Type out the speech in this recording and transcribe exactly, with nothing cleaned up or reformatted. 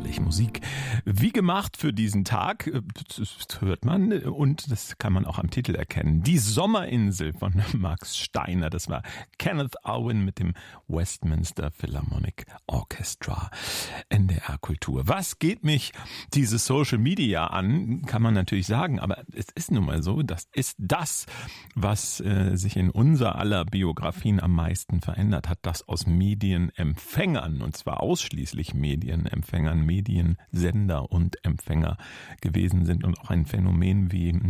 herrlich. Musik wie gemacht für diesen Tag, das hört man und das kann man auch am Titel erkennen. Die Sommerinsel von Max Steiner, das war Kenneth Owen mit dem Westminster Philharmonic Orchestra. N D R Kultur. Was geht mich diese Social Media an, kann man natürlich sagen, aber es ist nun mal so, das ist das, was äh, sich in unser aller Biografien am meisten verändert hat, das aus Medienempfängern, und zwar ausschließlich Medienempfängern, Mediensender und Empfänger gewesen sind und auch ein Phänomen wie